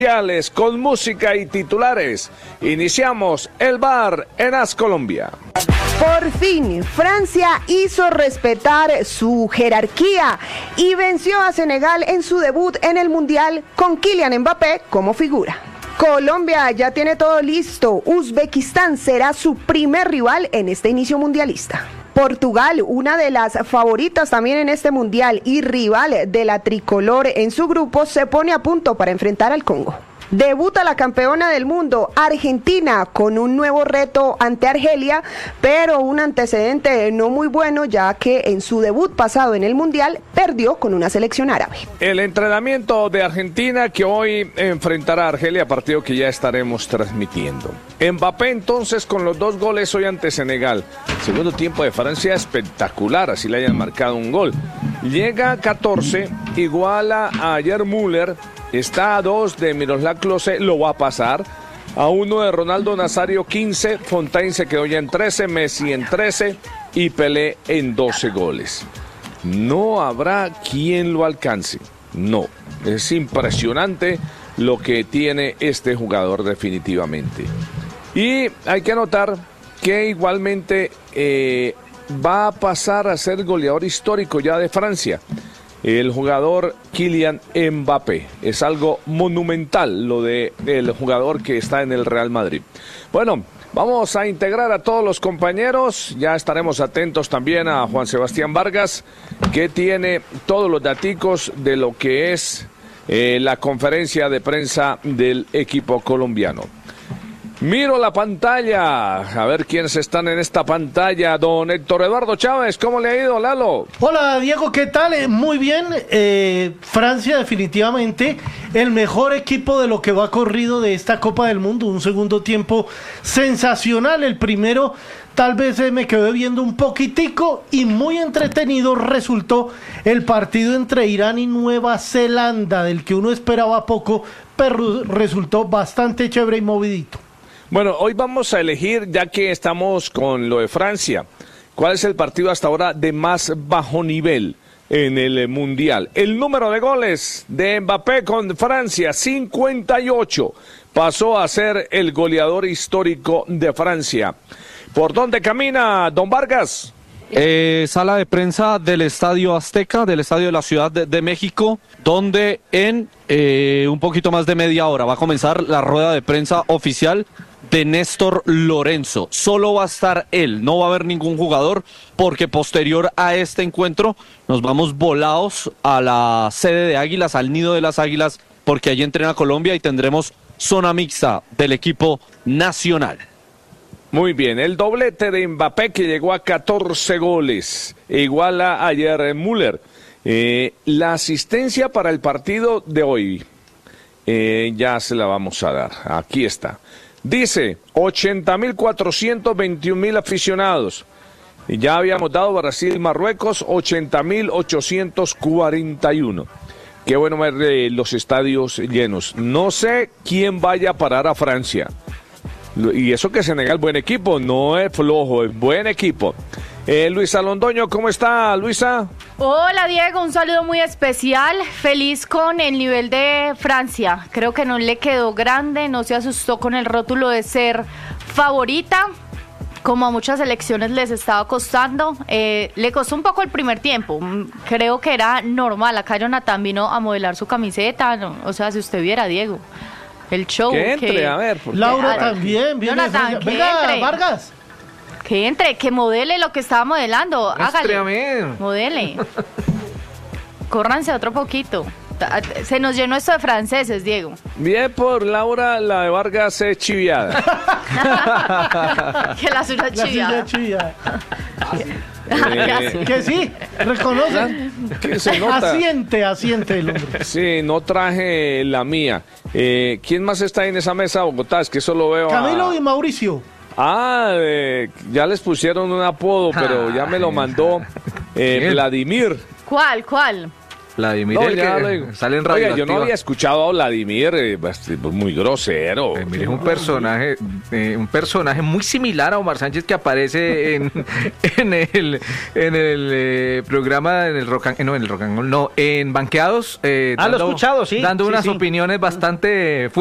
Con música y titulares, iniciamos el bar en AS Colombia. Por fin, Francia hizo respetar su jerarquía y venció a Senegal en su debut en el Mundial con Kylian Mbappé como figura. Colombia ya tiene todo listo. Uzbekistán será su primer rival en este inicio mundialista. Portugal, una de las favoritas también en este mundial y rival de la tricolor en su grupo, se pone a punto para enfrentar al Congo. Debuta la campeona del mundo, Argentina, con un nuevo reto ante Argelia, pero un antecedente no muy bueno, ya que en su debut pasado en el Mundial perdió con una selección árabe. El entrenamiento de Argentina que hoy enfrentará a Argelia, partido que ya estaremos transmitiendo. Mbappé entonces con los 2 goles hoy ante Senegal. Segundo tiempo de Francia espectacular, así le hayan marcado un gol. Llega a 14, iguala a ayer Müller. Está a 2 de Miroslav Klose, lo va a pasar. A 1 de Ronaldo Nazario, 15. Fontaine se quedó ya en 13, Messi en 13 y Pelé en 12 goles. No habrá quien lo alcance. No, es impresionante lo que tiene este jugador definitivamente. Y hay que anotar que igualmente va a pasar a ser goleador histórico ya de Francia. El jugador Kylian Mbappé. Es algo monumental lo de el jugador que está en el Real Madrid. Bueno, vamos a integrar a todos los compañeros. Ya estaremos atentos también a Juan Sebastián Vargas, que tiene todos los daticos de lo que es la conferencia de prensa del equipo colombiano. Miro la pantalla, a ver quiénes están en esta pantalla. Don Héctor Eduardo Chávez, ¿cómo le ha ido, Lalo? Hola, Diego, ¿qué tal? Muy bien. Francia definitivamente el mejor equipo de lo que va corrido de esta Copa del Mundo. Un segundo tiempo sensacional. El primero tal vez me quedé viendo un poquitico y muy entretenido resultó el partido entre Irán y Nueva Zelanda, del que uno esperaba poco, pero resultó bastante chévere y movidito. Bueno, hoy vamos a elegir, ya que estamos con lo de Francia, ¿cuál es el partido hasta ahora de más bajo nivel en el Mundial? El número de goles de Mbappé con Francia, 58. Pasó a ser el goleador histórico de Francia. ¿Por dónde camina, don Vargas? Sala de prensa del Estadio Azteca, del Estadio de la Ciudad de México, donde en un poquito más de media hora va a comenzar la rueda de prensa oficial de Néstor Lorenzo. Solo va a estar él, no va a haber ningún jugador, porque posterior a este encuentro nos vamos volados a la sede de Águilas, al nido de las Águilas, porque allí entrena Colombia y tendremos zona mixta del equipo nacional. Muy bien, el doblete de Mbappé que llegó a 14 goles, iguala ayer Müller. La asistencia para el partido de hoy, ya se la vamos a dar, aquí está. Dice 80.421.000 aficionados. Ya habíamos dado Brasil-Marruecos 80.841. Qué bueno ver los estadios llenos. No sé quién vaya a parar a Francia. Y eso que Senegal, buen equipo, no es flojo, es buen equipo. Luisa Londoño, ¿cómo está, Luisa? Hola, Diego, un saludo muy especial, feliz con el nivel de Francia. Creo que no le quedó grande, no se asustó con el rótulo de ser favorita, como a muchas selecciones les estaba costando. Le costó un poco el primer tiempo, creo que era normal. Acá Jonathan vino a modelar su camiseta, no, o sea, si usted viera, Diego, el show. Que entre, a ver. Laura también, viene. Jonathan, venga, Vargas. Que entre, que modele lo que estaba modelando. Hágale. Modele. Córranse otro poquito. Se nos llenó esto de franceses, Diego. Bien por Laura, la de Vargas es chiviada. Que la suya chiviada. Que sí, reconoce. Que se nota. Asiente el hombre. Sí, no traje la mía. ¿Quién más está en esa mesa, Bogotá? Es que solo veo Camilo y Mauricio. Ya les pusieron un apodo, pero ya me lo mandó Vladimir. ¿Cuál? Vladimir, No, el ya que lo digo. sale en Oiga, yo no Radioactiva. había escuchado a Vladimir, muy grosero. Vladimir es un personaje muy similar a Omar Sánchez que aparece en el programa, en Banqueados. Lo he escuchado, sí. Dando Sí, unas sí. opiniones bastante